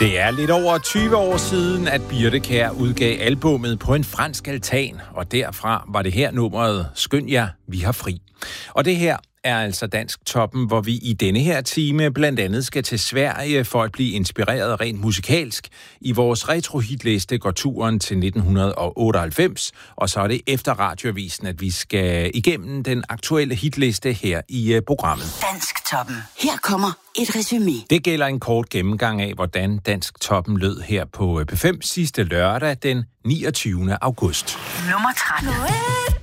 Det er lidt over 20 år siden, at Birthe Kjær udgav albummet På en fransk altan, og derfra var det her nummeret Skynd jer, vi har fri. Og det her er altså Dansk Toppen, hvor vi i denne her time blandt andet skal til Sverige for at blive inspireret rent musikalsk. I vores retrohitliste går turen til 1998, og så er det efter radioavisen, at vi skal igennem den aktuelle hitliste her i programmet. Dansk Toppen. Her kommer et resumé. Det gælder en kort gennemgang af, hvordan Dansk Toppen lød her på P5 sidste lørdag den 29. august. Nummer 13.